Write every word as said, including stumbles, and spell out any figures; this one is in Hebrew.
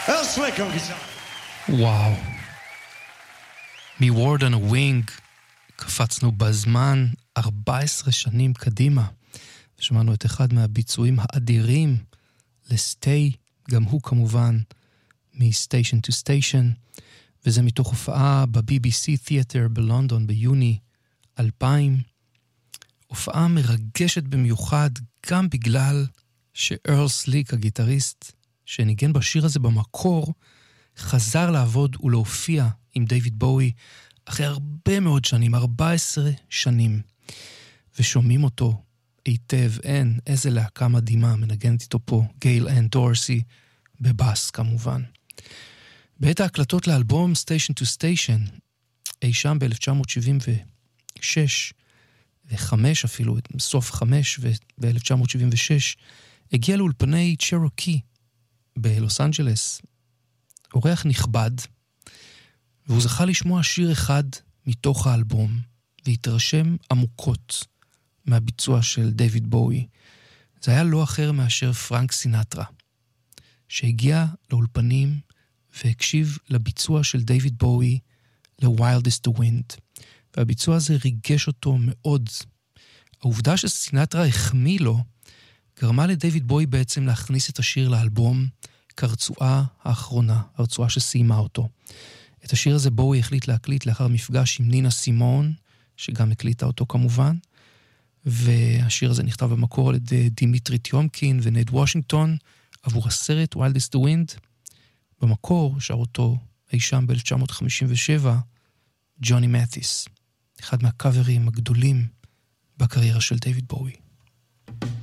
Earl Slick on guitar. וואו. מ-Word on a Wing קפצנו בזמן ארבע עשרה שנים קדימה, ושמענו את אחד מהביצועים האדירים ל-Stay, גם הוא כמובן מ-Station to Station, וזה מתוך הופעה ב-בי בי סי Theater בלונדון ביוני אלפיים. הופעה מרגשת במיוחד, גם בגלל שארל סליק, הגיטריסט שניגן בשיר הזה במקור, חזר לעבוד ולהופיע עם דיוויד בואי אחרי הרבה מאוד שנים, ארבע עשרה שנים, ושומעים אותו היטב. אין, איזה להקה מדהימה מנגנת איתו פה, גייל אנד דורסי בבאס כמובן. בעת ההקלטות לאלבום Station to Station, אי שם ב-אלף תשע מאות שבעים ושש וחמש אפילו, סוף חמש ב-אלף תשע מאות שבעים ושש, הגיע לאולפני צ'רוקי בלוס אנג'לס, אורח נכבד, והוא זכה לשמוע שיר אחד מתוך האלבום, והתרשם עמוקות מהביצוע של דיוויד בואי. זה היה לא אחר מאשר פרנק סינטרה, שהגיע לאולפנים והקשיב לביצוע של דיוויד בואי ל-Wild is the Wind, והביצוע הזה ריגש אותו מאוד. העובדה שסינטרה החמיא לו, גרמה לדיוויד בואי בעצם להכניס את השיר לאלבום כרצועה האחרונה, הרצועה שסיימה אותו. את השיר הזה בואי החליט להקליט לאחר מפגש עם נינה סימון, שגם הקליטה אותו כמובן, והשיר הזה נכתב במקור על ידי דימיטרי טיומקין ונד וושינגטון, עבור הסרט Wild is the Wind. במקור שר אותו אי שם ב-אלף תשע מאות חמישים ושבע, ג'וני מת'יס, אחד מהקאברים הגדולים בקריירה של דיוויד בואי.